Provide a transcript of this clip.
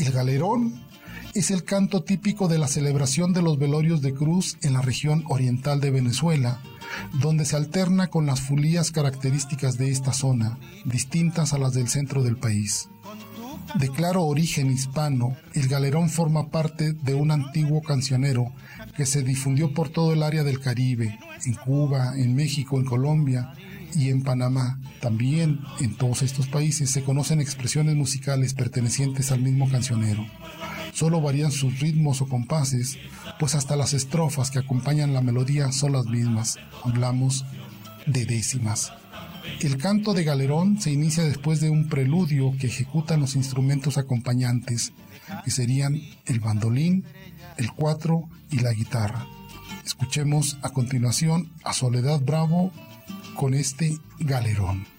El galerón es el canto típico de la celebración de los velorios de cruz en la región oriental de Venezuela, donde se alterna con las fulías características de esta zona, distintas a las del centro del país. De claro origen hispano, el galerón forma parte de un antiguo cancionero que se difundió por todo el área del Caribe, en Cuba, en México, en Colombia y en Panamá. También en todos estos países se conocen expresiones musicales pertenecientes al mismo cancionero. Solo varían sus ritmos o compases, pues hasta las estrofas que acompañan la melodía son las mismas. Hablamos de décimas. El canto de galerón se inicia después de un preludio que ejecutan los instrumentos acompañantes, que serían el bandolín, el cuatro y la guitarra. Escuchemos a continuación a Soledad Bravo con este galerón.